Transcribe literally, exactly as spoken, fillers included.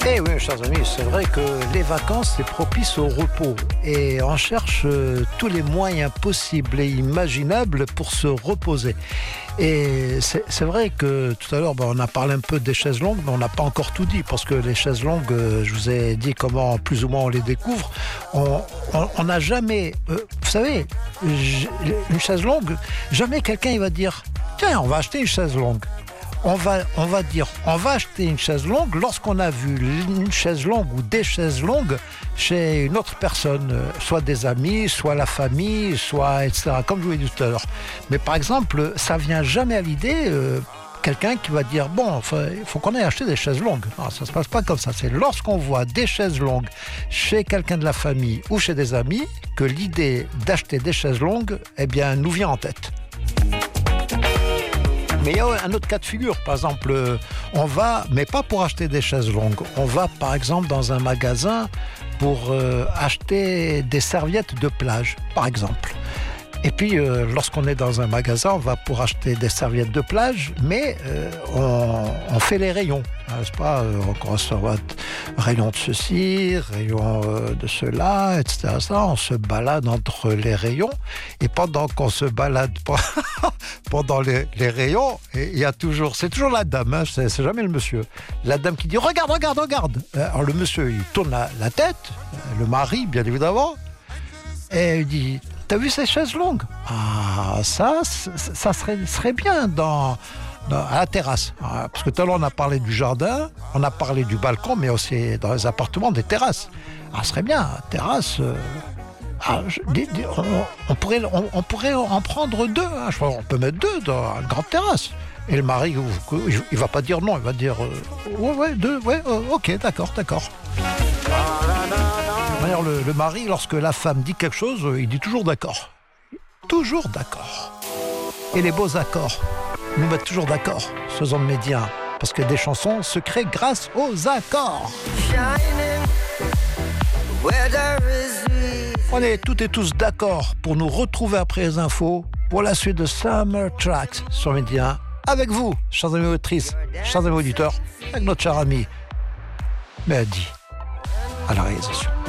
Eh oui, chers amis, c'est vrai que les vacances, c'est propice au repos. Et on cherche euh, tous les moyens possibles et imaginables pour se reposer. Et c'est, c'est vrai que tout à l'heure, ben, on a parlé un peu des chaises longues, mais on n'a pas encore tout dit, parce que les chaises longues, euh, je vous ai dit comment plus ou moins on les découvre. On n'a jamais, euh, vous savez, j- une chaise longue, jamais quelqu'un il va dire, tiens, on va acheter une chaise longue. On va, on va dire, on va acheter une chaise longue lorsqu'on a vu une chaise longue ou des chaises longues chez une autre personne, euh, soit des amis, soit la famille, soit et cetera, comme je vous l'ai dit tout à l'heure. Mais par exemple, ça vient jamais à l'idée, euh, quelqu'un qui va dire, bon, enfin, il faut qu'on aille acheter des chaises longues. Non, ça se passe pas comme ça. C'est lorsqu'on voit des chaises longues chez quelqu'un de la famille ou chez des amis que l'idée d'acheter des chaises longues, eh bien, nous vient en tête. Mais il y a un autre cas de figure, par exemple, euh, on va, mais pas pour acheter des chaises longues, on va par exemple dans un magasin pour euh, acheter des serviettes de plage, par exemple. Et puis, euh, lorsqu'on est dans un magasin, on va pour acheter des serviettes de plage, mais euh, on, on fait les rayons, n'est-ce pas? euh, On commence à avoir rayon de ceci, rayon euh, de cela, et cetera. Ça, on se balade entre les rayons, et pendant qu'on se balade pendant les, les rayons, il y a toujours, c'est toujours la dame, hein, c'est, c'est jamais le monsieur. La dame qui dit « Regarde, regarde, regarde !» Alors le monsieur, il tourne la, la tête, le mari, bien évidemment, et il dit « T'as vu ces chaises longues? Ah, ça, ça serait, serait bien dans, dans, à la terrasse. Ah, parce que tout à l'heure, on a parlé du jardin, on a parlé du balcon, mais aussi dans les appartements, des terrasses. Ah, ça serait bien, terrasse. Euh, ah, je, des, des, on, on, pourrait, on, on pourrait en prendre deux. Hein, je crois qu'on peut mettre deux dans une grande terrasse. Et le mari, il va pas dire non, il va dire euh, ouais, ouais, deux, ouais, euh, ok, d'accord, d'accord. D'ailleurs, le, le mari, lorsque la femme dit quelque chose, il dit toujours d'accord. Toujours d'accord. Et les beaux accords nous mettent toujours d'accord, ce hommes médias, parce que des chansons se créent grâce aux accords. On est toutes et tous d'accord pour nous retrouver après les infos pour la suite de Summer Tracks sur Média. Avec vous, chers amis auditrices, chers amis auditeurs, avec notre cher ami Mehdi à la réalisation.